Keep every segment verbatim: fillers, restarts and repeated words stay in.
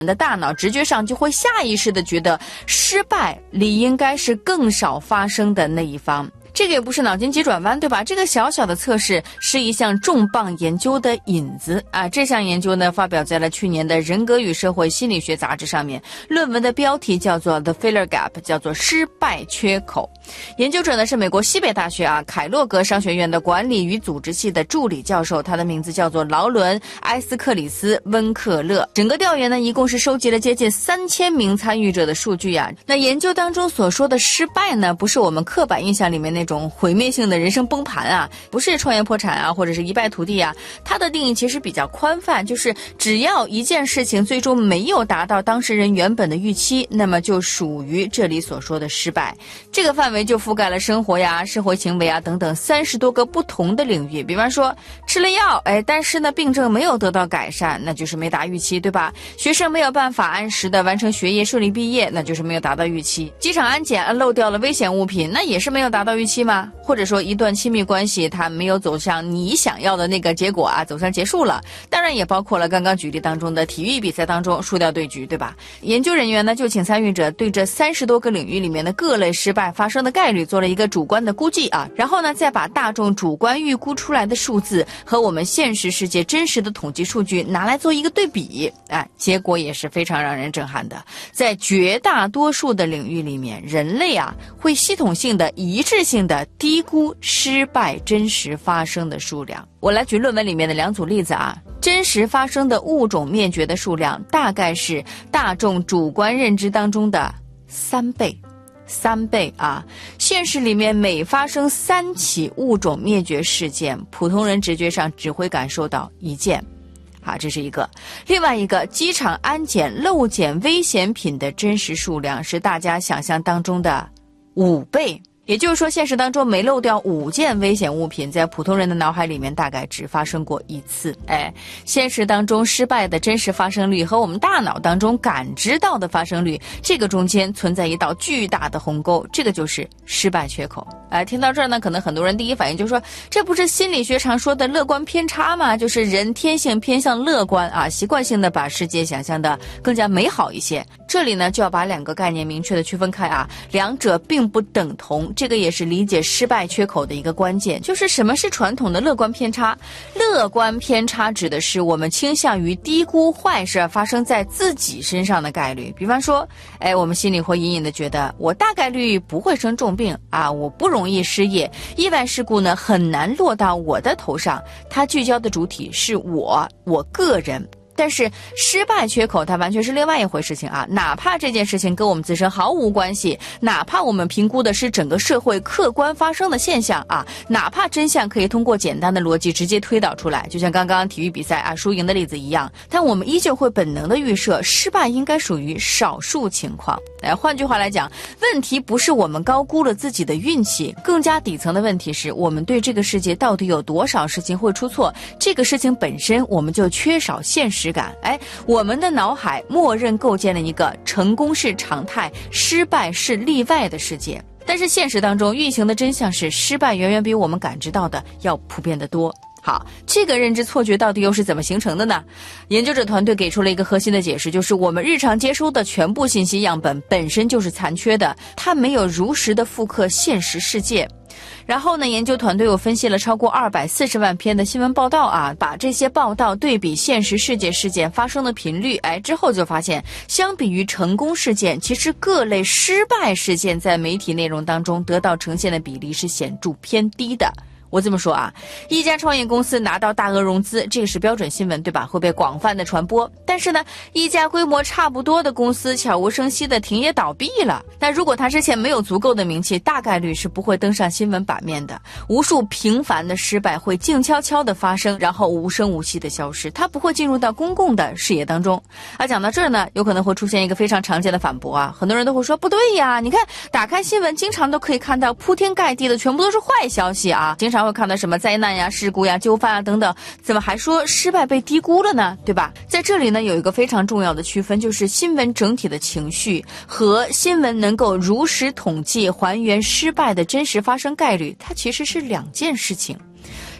你的大脑直觉上就会下意识地觉得失败理应该是更少发生的那一方。这个也不是脑筋急转弯，对吧？这个小小的测试是一项重磅研究的引子啊！这项研究呢，发表在了去年的《人格与社会心理学》杂志上面。论文的标题叫做 The Failure Gap， 叫做失败缺口。研究者呢是美国西北大学啊凯洛格商学院的管理与组织系的助理教授，他的名字叫做劳伦·埃斯克里斯·温克勒。整个调研呢，一共是收集了接近三千名参与者的数据啊。那研究当中所说的失败呢，不是我们刻板印象里面那种那种毁灭性的人生崩盘啊，不是创业破产啊，或者是一败涂地啊。它的定义其实比较宽泛，就是只要一件事情最终没有达到当事人原本的预期，那么就属于这里所说的失败。这个范围就覆盖了生活呀、社会行为啊等等三十多个不同的领域。比方说吃了药，哎，但是呢病症没有得到改善，那就是没达预期，对吧？学生没有办法按时的完成学业，顺利毕业，那就是没有达到预期。机场安检漏掉了危险物品，那也是没有达到预期吗？或者说一段亲密关系它没有走向你想要的那个结果啊，走向结束了。当然也包括了刚刚举例当中的体育比赛当中输掉对局，对吧？研究人员呢就请参与者对这三十多个领域里面的各类失败发生的概率做了一个主观的估计啊，然后呢再把大众主观预估出来的数字和我们现实世界真实的统计数据拿来做一个对比，哎，结果也是非常让人震撼的。在绝大多数的领域里面，人类啊会系统性的一致性的低估失败真实发生的数量。我来举论文里面的两组例子啊，真实发生的物种灭绝的数量大概是大众主观认知当中的三倍。三倍啊！现实里面每发生三起物种灭绝事件，普通人直觉上只会感受到一件。好，这是一个。另外一个，机场安检漏检危险品的真实数量是大家想象当中的五倍。也就是说，现实当中没漏掉五件危险物品，在普通人的脑海里面大概只发生过一次。哎，现实当中失败的真实发生率和我们大脑当中感知到的发生率，这个中间存在一道巨大的鸿沟，这个就是失败缺口。哎，听到这儿呢，可能很多人第一反应就是说，这不是心理学常说的乐观偏差吗？就是人天性偏向乐观啊，习惯性的把世界想象的更加美好一些。这里呢，就要把两个概念明确的区分开啊，两者并不等同。这个也是理解失败缺口的一个关键，就是什么是传统的乐观偏差？乐观偏差指的是我们倾向于低估坏事发生在自己身上的概率。比方说，哎，我们心里会隐隐的觉得，我大概率不会生重病啊，我不容易失业，意外事故呢很难落到我的头上，它聚焦的主体是我，我个人。但是失败缺口它完全是另外一回事情啊，哪怕这件事情跟我们自身毫无关系，哪怕我们评估的是整个社会客观发生的现象啊，哪怕真相可以通过简单的逻辑直接推导出来，就像刚刚体育比赛啊输赢的例子一样，但我们依旧会本能的预设失败应该属于少数情况。哎，换句话来讲，问题不是我们高估了自己的运气，更加底层的问题是我们对这个世界到底有多少事情会出错，这个事情本身我们就缺少现实感。哎，我们的脑海默认构建了一个成功是常态，失败是例外的世界。但是现实当中运行的真相是，失败远远比我们感知到的要普遍得多。好，这个认知错觉到底又是怎么形成的呢？研究者团队给出了一个核心的解释，就是我们日常接收的全部信息样本本身就是残缺的，它没有如实的复刻现实世界。然后呢，研究团队又分析了超过二百四十万篇的新闻报道啊，把这些报道对比现实世界事件发生的频率，哎，之后就发现，相比于成功事件，其实各类失败事件在媒体内容当中得到呈现的比例是显著偏低的。我这么说啊，一家创业公司拿到大额融资，这个是标准新闻，对吧？会被广泛的传播。但是呢，一家规模差不多的公司悄无声息的停业倒闭了。那如果它之前没有足够的名气，大概率是不会登上新闻版面的。无数平凡的失败会静悄悄的发生，然后无声无息的消失，它不会进入到公共的视野当中。而讲到这儿呢，有可能会出现一个非常常见的反驳啊，很多人都会说，不对呀，你看打开新闻经常都可以看到铺天盖地的全部都是坏消息啊，经常会看到什么灾难呀、事故呀、纠纷啊等等，怎么还说失败被低估了呢？对吧？在这里呢，有一个非常重要的区分，就是新闻整体的情绪和新闻能够如实统计还原失败的真实发生概率，它其实是两件事情。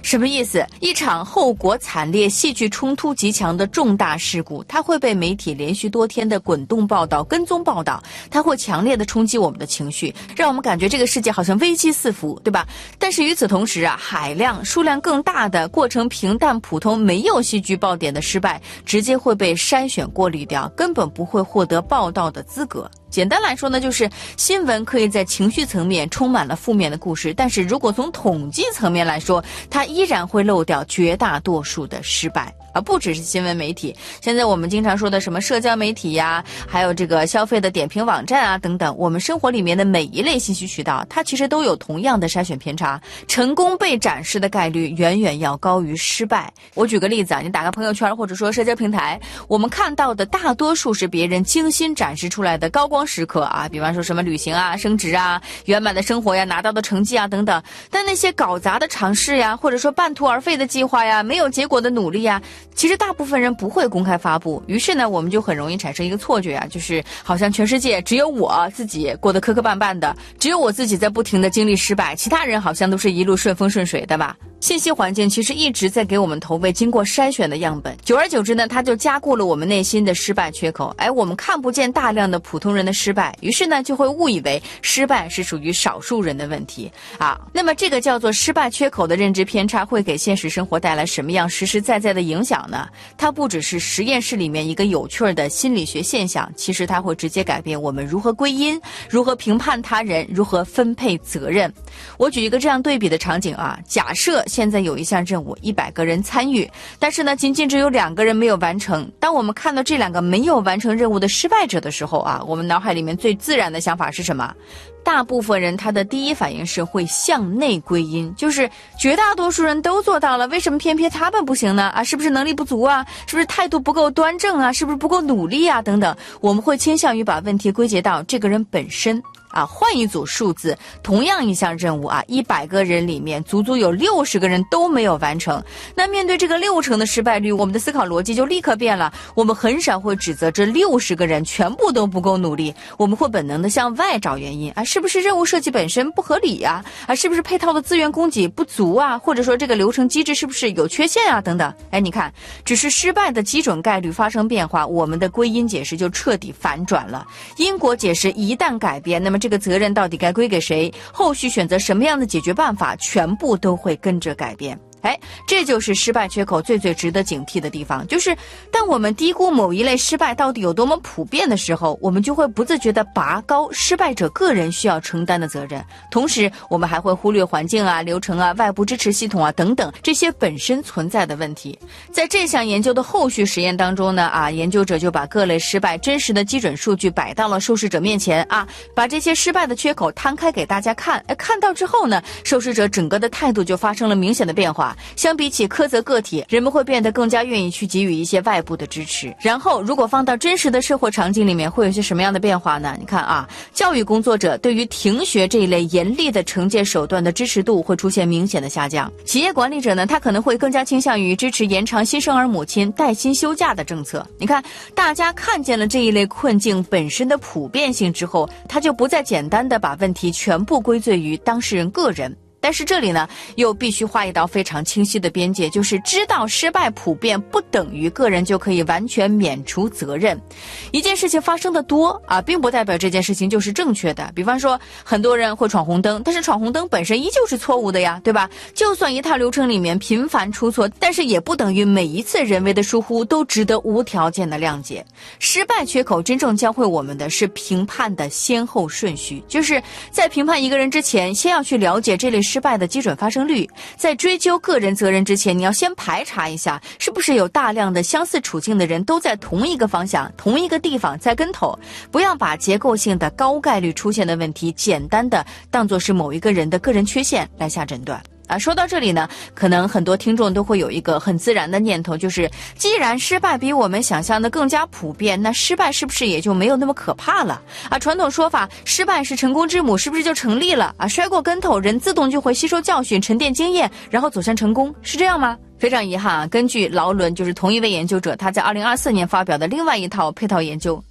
什么意思？一场后果惨烈、戏剧冲突极强的重大事故，它会被媒体连续多天的滚动报道、跟踪报道，它会强烈的冲击我们的情绪，让我们感觉这个世界好像危机四伏，对吧？但是与此同时啊，海量、数量更大的、过程平淡、普通、没有戏剧爆点的失败，直接会被筛选过滤掉，根本不会获得报道的资格。简单来说呢，就是新闻可以在情绪层面充满了负面的故事，但是如果从统计层面来说，它依然会漏掉绝大多数的失败。而不只是新闻媒体，现在我们经常说的什么社交媒体呀，还有这个消费的点评网站啊等等，我们生活里面的每一类信息渠道，它其实都有同样的筛选偏差，成功被展示的概率远远要高于失败。我举个例子啊，你打开朋友圈或者说社交平台，我们看到的大多数是别人精心展示出来的高光时刻啊，比方说什么旅行啊、升职啊、圆满的生活呀、拿到的成绩啊等等，但那些搞砸的尝试呀，或者说半途而废的计划呀、没有结果的努力呀，其实大部分人不会公开发布，于是呢，我们就很容易产生一个错觉啊，就是好像全世界只有我自己过得磕磕绊绊的，只有我自己在不停的经历失败，其他人好像都是一路顺风顺水的吧。信息环境其实一直在给我们投喂经过筛选的样本，久而久之呢，它就加固了我们内心的失败缺口。哎，我们看不见大量的普通人的失败，于是呢，就会误以为失败是属于少数人的问题啊。那么这个叫做失败缺口的认知偏差会给现实生活带来什么样实实在在的影响呢？它不只是实验室里面一个有趣的心理学现象，其实它会直接改变我们如何归因、如何评判他人、如何分配责任。我举一个这样对比的场景啊，假设现在有一项任务，一百个人参与，但是呢，仅仅只有两个人没有完成。当我们看到这两个没有完成任务的失败者的时候啊，我们脑海里面最自然的想法是什么？大部分人他的第一反应是会向内归因，就是绝大多数人都做到了，为什么偏偏他们不行呢？啊，是不是能力不足啊？是不是态度不够端正啊？是不是不够努力啊？等等，我们会倾向于把问题归结到这个人本身。啊，换一组数字，同样一项任务啊，一百个人里面足足有六十个人都没有完成。那面对这个六成的失败率，我们的思考逻辑就立刻变了。我们很少会指责这六十个人全部都不够努力，我们会本能的向外找原因啊，是不是任务设计本身不合理呀？啊，是不是配套的资源供给不足啊？或者说这个流程机制是不是有缺陷啊？等等。哎，你看，只是失败的基准概率发生变化，我们的归因解释就彻底反转了。因果解释一旦改变，那么这个责任到底该归给谁？后续选择什么样的解决办法，全部都会跟着改变。哎，这就是失败缺口最最值得警惕的地方，就是当我们低估某一类失败到底有多么普遍的时候，我们就会不自觉地拔高失败者个人需要承担的责任，同时我们还会忽略环境啊、流程啊、外部支持系统啊等等这些本身存在的问题。在这项研究的后续实验当中呢，啊，研究者就把各类失败真实的基准数据摆到了受试者面前啊，把这些失败的缺口摊开给大家看。哎，看到之后呢，受试者整个的态度就发生了明显的变化。相比起苛责个体，人们会变得更加愿意去给予一些外部的支持。然后如果放到真实的社会场景里面，会有些什么样的变化呢？你看啊，教育工作者对于停学这一类严厉的惩戒手段的支持度会出现明显的下降。企业管理者呢，他可能会更加倾向于支持延长新生儿母亲带薪休假的政策。你看，大家看见了这一类困境本身的普遍性之后，他就不再简单的把问题全部归罪于当事人个人。但是这里呢，又必须画一道非常清晰的边界，就是知道失败普遍不等于个人就可以完全免除责任。一件事情发生的多啊，并不代表这件事情就是正确的。比方说，很多人会闯红灯，但是闯红灯本身依旧是错误的呀，对吧？就算一套流程里面频繁出错，但是也不等于每一次人为的疏忽都值得无条件的谅解。失败缺口真正教会我们的是评判的先后顺序，就是在评判一个人之前，先要去了解这类失败的基准发生率，在追究个人责任之前，你要先排查一下是不是有大量的相似处境的人都在同一个方向、同一个地方栽跟头，不要把结构性的高概率出现的问题简单的当作是某一个人的个人缺陷来下诊断。啊，说到这里呢，可能很多听众都会有一个很自然的念头，就是既然失败比我们想象的更加普遍，那失败是不是也就没有那么可怕了？啊，传统说法失败是成功之母，是不是就成立了？啊，摔过跟头，人自动就会吸收教训、沉淀经验，然后走向成功，是这样吗？非常遗憾啊，根据劳伦，就是同一位研究者，他在二零二四年发表的另外一套配套研究，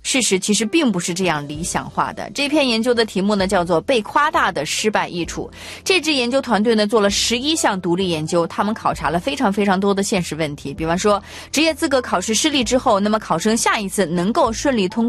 事实其实并不是这样理想化的。这篇研究的题目呢叫做被夸大的失败益处。这支研究团队呢做了十一项独立研究，他们考察了非常非常多的现实问题，比方说职业资格考试失利之后，那么考生下一次能够顺利通